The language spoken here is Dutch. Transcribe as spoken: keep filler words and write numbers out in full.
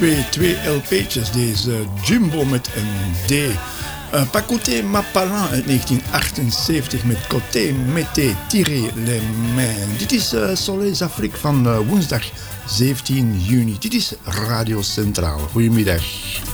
twee, twee L P'tjes. Deze Jumbo met een D. Uh, Pas côté ma parent uit negentien achtenzeventig met Côté Mettez Tirez les mains. Dit is uh, Soleils Afrique van uh, woensdag zeventien juni. Dit is Radio Centraal. Goedemiddag.